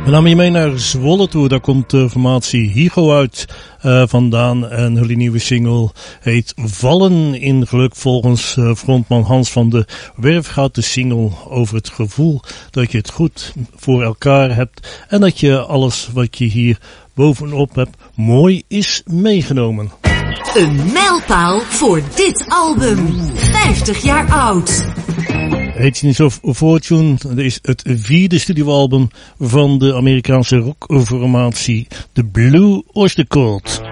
We namen je mee naar Zwolle toe, daar komt de formatie Higo uit vandaan en hun nieuwe single heet Vallen in Geluk. Volgens frontman Hans van de Werf gaat de single over het gevoel dat je het goed voor elkaar hebt en dat je alles wat je hier bovenop hebt mooi is meegenomen. Een mijlpaal voor dit album, 50 jaar oud. Agents of Fortune, dat is het 4e studioalbum van de Amerikaanse rockformatie The Blue Oyster Cult.